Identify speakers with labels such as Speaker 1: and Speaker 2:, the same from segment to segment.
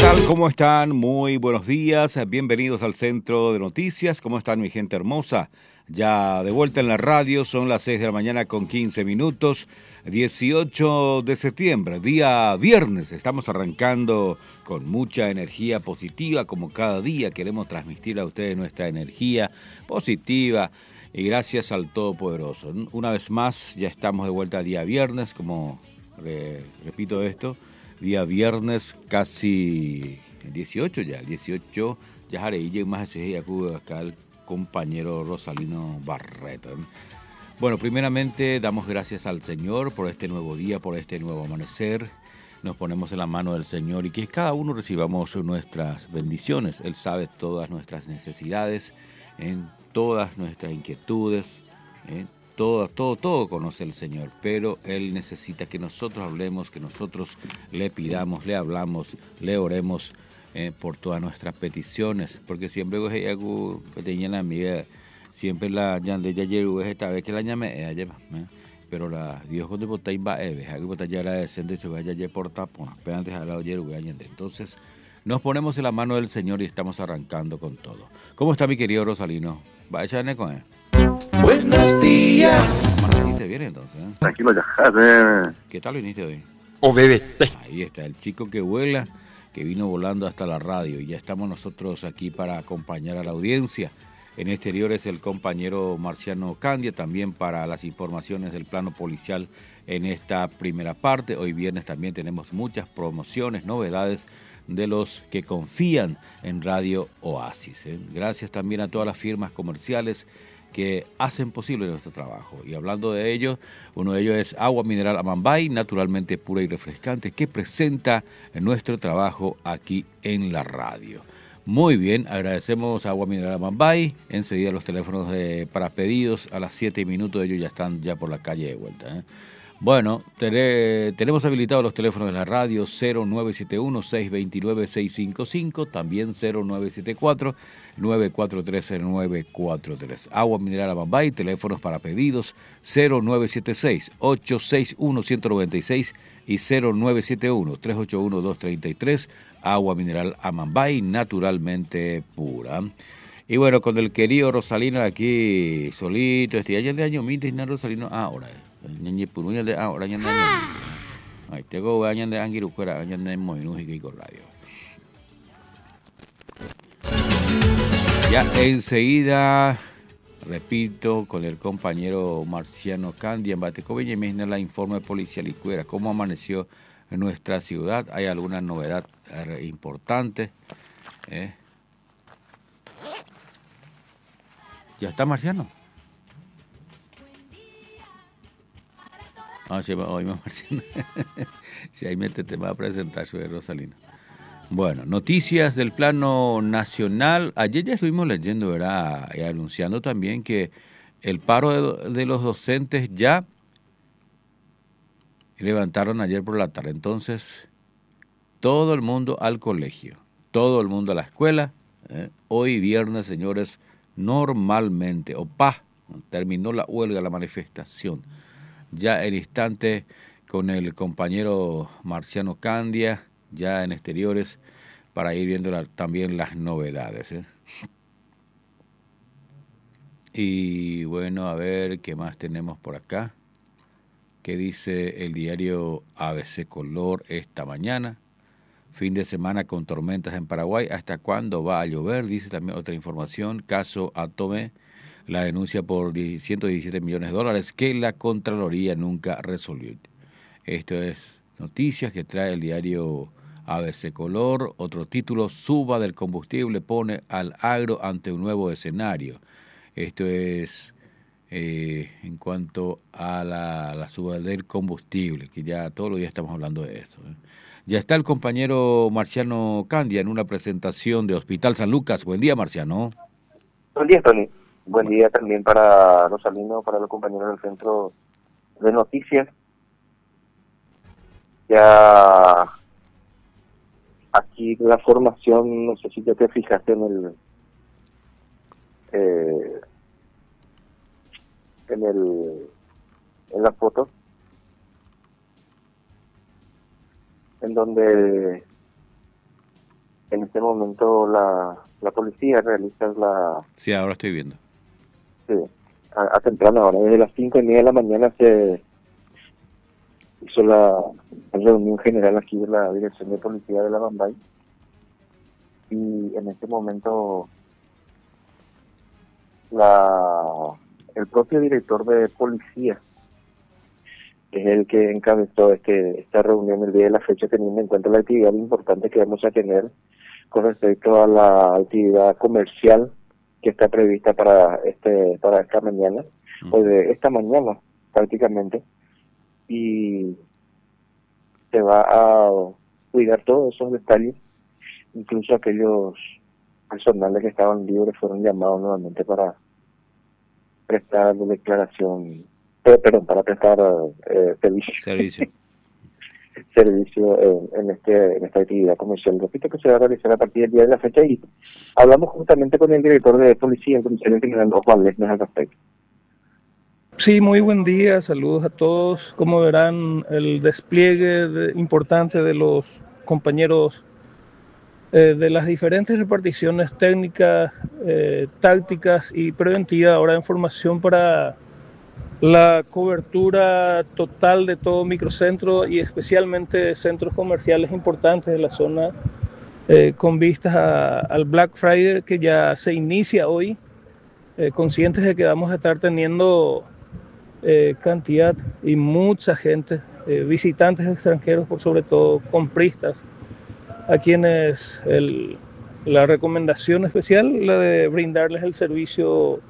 Speaker 1: tal? ¿Cómo están? Muy buenos días. Bienvenidos al Centro de Noticias. ¿Cómo están, mi gente hermosa? Ya de vuelta en la radio, son las 6 de la mañana con 15 minutos, 18 de septiembre, día viernes. Estamos arrancando con mucha energía positiva, como cada día queremos transmitir a ustedes nuestra energía positiva y gracias al Todopoderoso. Una vez más, ya estamos de vuelta día viernes, como repito esto. Día viernes casi 18 ya, 18 ya haré y más ese acá el compañero Rosalino Barreto. Bueno, primeramente damos gracias al Señor por este nuevo día, por este nuevo amanecer. Nos ponemos en la mano del Señor y que cada uno recibamos nuestras bendiciones. Él sabe todas nuestras necesidades, en todas nuestras inquietudes, todo conoce el Señor, pero Él necesita que nosotros hablemos, que nosotros le pidamos, le hablamos, le oremos por todas nuestras peticiones, porque siempre que tenía la amiga, siempre la de ayer esta vez que la llamé ayer, pero la Dios cuando botáis va que botáis ya agradeciendo y se vaya ayer por tapón, apenas dejar la ayer entonces nos ponemos en la mano del Señor y estamos arrancando con todo. ¿Cómo está mi querido Rosalino? ¿Va a echarle con él?
Speaker 2: Buenos días.
Speaker 1: Amaneciste bien entonces, ¿eh?
Speaker 3: Tranquilo ya.
Speaker 1: ¿Qué tal viniste hoy?
Speaker 2: O bebé.
Speaker 1: Ahí está, el chico que vuela, que vino volando hasta la radio. Y ya estamos nosotros aquí para acompañar a la audiencia. En exterior es el compañero Marciano Candia, también para las informaciones del plano policial en esta primera parte. Hoy viernes también tenemos muchas promociones, novedades de los que confían en Radio Oasis, ¿eh? Gracias también a todas las firmas comerciales que hacen posible nuestro trabajo. Y hablando de ello, uno de ellos es Agua Mineral Amambay, naturalmente pura y refrescante, que presenta nuestro trabajo aquí en la radio. Muy bien, agradecemos a Agua Mineral Amambay. Enseguida los teléfonos para pedidos a las 7 minutos, ellos ya están ya por la calle de vuelta, ¿eh? Bueno, tenemos habilitados los teléfonos de la radio 0971-629-655, también 0974-943-943. Agua Mineral Amambay, teléfonos para pedidos 0976-861-196 y 0971-381-233. Agua Mineral Amambay, naturalmente pura. Y bueno, con el querido Rosalino aquí solito, año de año, mi Rosalino, ahora ñañe puruña de ahora ñan de año. Ay, tengo año de angiru fuera año de moinuji que con radio. Ya enseguida, repito, con el compañero Marciano Candia en Batecoveña, imagina la informe policial y cuera, cómo amaneció en nuestra ciudad. Hay alguna novedad importante. ¿Ya está Marciano? Ah, sí, hoy me Marciano. Si ahí te va a presentar su Rosalino. Bueno, noticias del plano nacional. Ayer ya estuvimos leyendo, ¿verdad? Y anunciando también que el paro de los docentes ya levantaron ayer por la tarde. Entonces, todo el mundo al colegio, todo el mundo a la escuela. Hoy viernes, señores, normalmente, terminó la huelga, la manifestación. Ya en instante con el compañero Marciano Candia, ya en exteriores, para ir viendo también las novedades, ¿eh? Y bueno, a ver qué más tenemos por acá. ¿Qué dice el diario ABC Color esta mañana? Fin de semana con tormentas en Paraguay. ¿Hasta cuándo va a llover? Dice también otra información. Caso Atome, la denuncia por 117 millones de dólares que la Contraloría nunca resolvió. Esto es noticias que trae el diario ABC Color. Otro título, suba del combustible pone al agro ante un nuevo escenario. Esto es en cuanto a la suba del combustible, que ya todos los días estamos hablando de eso, ¿eh? Ya está el compañero Marciano Candia en una presentación de Hospital San Lucas. Buen día, Marciano.
Speaker 3: Buen día, Tony. Buen día también para Rosalino, para los compañeros del Centro de Noticias. Ya aquí la formación, no sé si ya te fijaste en la foto, en donde En este momento la policía realiza
Speaker 1: Sí, ahora estoy viendo.
Speaker 3: sí, a temprana hora, desde las 5:30 de la mañana se hizo la reunión general aquí de la Dirección de Policía de la Bambay, y en este momento el propio director de policía es el que encabezó esta reunión el día de la fecha, teniendo en cuenta la actividad importante que vamos a tener con respecto a la actividad comercial que está prevista para esta mañana, o de esta mañana prácticamente, y se va a cuidar todos esos detalles. Incluso aquellos personales que estaban libres fueron llamados nuevamente para prestar declaración, perdón, para prestar
Speaker 1: Servicio.
Speaker 3: servicio en esta actividad comercial. Repito que se va a realizar a partir del día de la fecha, y hablamos justamente con el director de policía, el comisario general Osvaldo Lesmes, al respecto.
Speaker 4: Sí, muy buen día, saludos a todos. Como verán, el despliegue importante de los compañeros de las diferentes reparticiones técnicas, tácticas y preventivas, ahora en formación para la cobertura total de todo microcentro y especialmente centros comerciales importantes de la zona, con vistas al Black Friday que ya se inicia hoy, conscientes de que vamos a estar teniendo cantidad y mucha gente, visitantes extranjeros, por sobre todo compristas, a quienes la recomendación especial, la de brindarles el servicio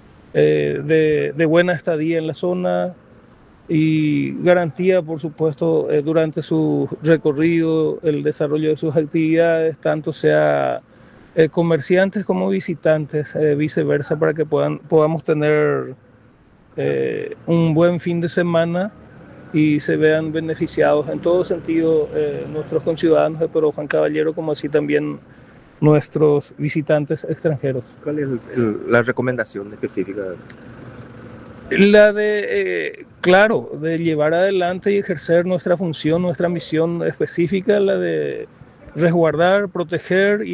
Speaker 4: de buena estadía en la zona y garantía, por supuesto, durante su recorrido, el desarrollo de sus actividades, tanto sea comerciantes como visitantes, viceversa, para que podamos tener un buen fin de semana y se vean beneficiados en todo sentido nuestros conciudadanos de Pedro Juan Caballero, como así también nuestros visitantes extranjeros.
Speaker 2: ¿Cuál es la recomendación específica?
Speaker 4: La de, claro, de llevar adelante y ejercer nuestra función, nuestra misión específica, la de resguardar, proteger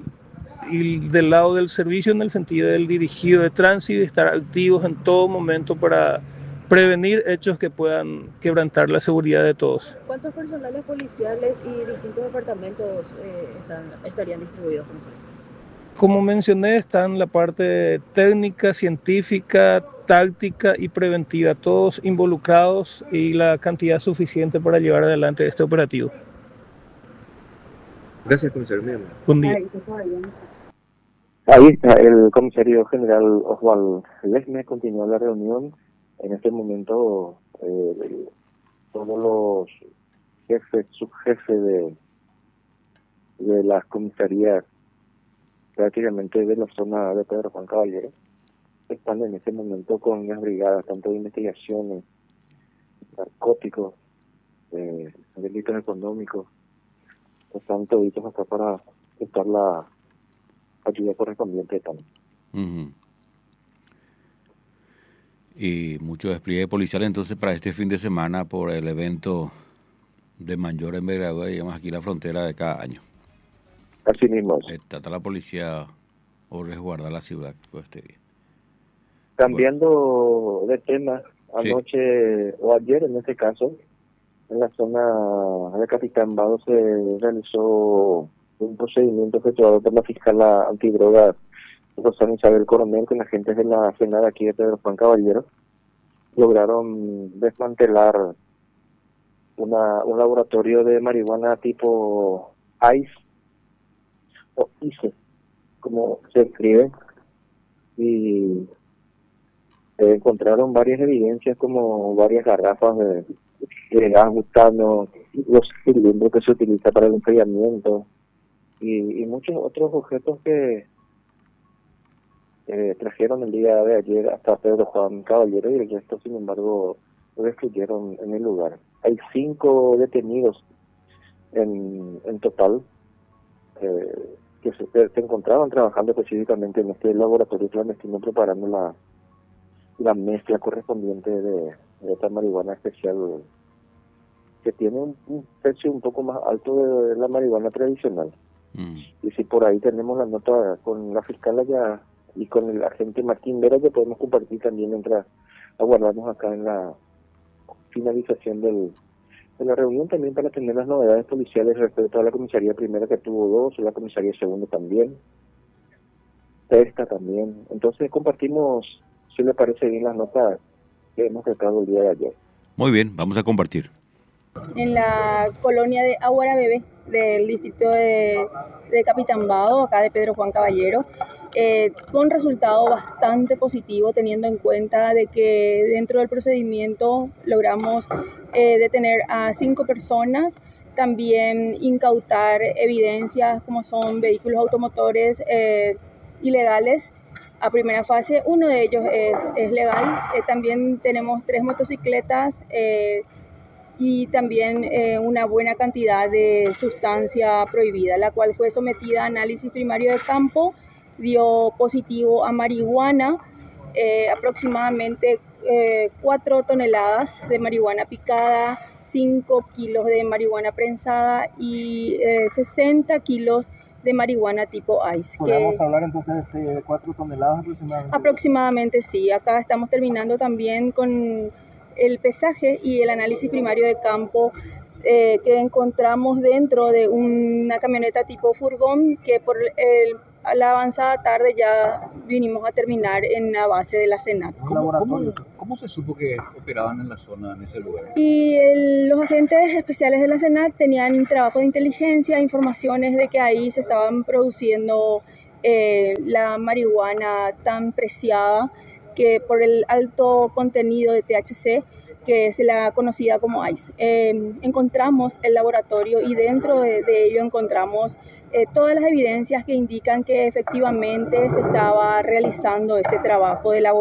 Speaker 4: y del lado del servicio, en el sentido del dirigido de tránsito, y estar activos en todo momento para prevenir hechos que puedan quebrantar la seguridad de todos.
Speaker 5: ¿Cuántos personales policiales y distintos departamentos estarían distribuidos, comisario?
Speaker 4: Como mencioné, están la parte técnica, científica, táctica y preventiva, todos involucrados, y la cantidad suficiente para llevar adelante este operativo.
Speaker 2: Gracias, comisario.
Speaker 4: Buen día.
Speaker 3: Ahí está el comisario general Osvaldo Lesmes. Continúa la reunión. En este momento todos los jefes, subjefes de las comisarías prácticamente de la zona de Pedro Juan Caballero están en este momento con las brigadas, tanto de investigaciones, narcóticos, delitos económicos, están toditos acá para prestar la ayuda correspondiente también.
Speaker 1: Y mucho despliegue policial entonces para este fin de semana por el evento de mayor envergadura, digamos, aquí en la frontera de cada año.
Speaker 3: Así mismo es.
Speaker 1: Trata la policía o resguardar la ciudad por este día.
Speaker 3: Cambiando de tema,
Speaker 1: Sí.
Speaker 3: anoche o ayer en este caso, en la zona de Capitán Vado se realizó un procedimiento efectuado por la fiscal antidrogas Rosana Isabel Coronel con agentes de la Senada aquí de Pedro Juan Caballero. Lograron desmantelar un laboratorio de marihuana tipo ICE o ICE, como se escribe, y encontraron varias evidencias como varias garrafas de gas butano, los cilindros que se utiliza para el enfriamiento y muchos otros objetos que trajeron el día de ayer hasta Pedro Juan Caballero, y el resto, sin embargo, lo destruyeron en el lugar. Hay 5 detenidos en total que se encontraban trabajando específicamente en este laboratorio clandestino preparando la mezcla correspondiente de esta marihuana especial, que tiene un precio un poco más alto de la marihuana tradicional. Y si por ahí tenemos la nota con la fiscal allá y con el agente Martín Vera, que podemos compartir también mientras aguardamos acá en la finalización de la reunión, también para tener las novedades policiales respecto a la comisaría primera, que tuvo 2, la comisaría segunda también, esta también. Entonces compartimos, si le parece bien, las notas que hemos tratado el día de ayer.
Speaker 1: Muy bien, vamos a compartir.
Speaker 6: En la colonia de Aguarabebe, del distrito de Capitambado, acá de Pedro Juan Caballero, con resultado bastante positivo, teniendo en cuenta de que dentro del procedimiento logramos detener a 5 personas, también incautar evidencias como son vehículos automotores ilegales. A primera fase, uno de ellos es legal. También tenemos 3 motocicletas y también una buena cantidad de sustancia prohibida, la cual fue sometida a análisis primario de campo, dio positivo a marihuana, aproximadamente 4 toneladas de marihuana picada, 5 kilos de marihuana prensada y 60 kilos de marihuana tipo ice.
Speaker 7: ¿Podemos hablar entonces de 4 toneladas aproximadamente?
Speaker 6: Aproximadamente sí. Acá estamos terminando también con el pesaje y el análisis primario de campo que encontramos dentro de una camioneta tipo furgón, que por a la avanzada tarde ya vinimos a terminar en la base de la SENAC.
Speaker 8: ¿Cómo se supo que operaban en la zona, en ese lugar?
Speaker 6: Y los agentes especiales de la SENAC tenían trabajo de inteligencia, informaciones de que ahí se estaban produciendo la marihuana tan preciada, que por el alto contenido de THC, que es la conocida como ice. Encontramos el laboratorio y dentro de ello encontramos todas las evidencias que indican que efectivamente se estaba realizando ese trabajo de laboratorio.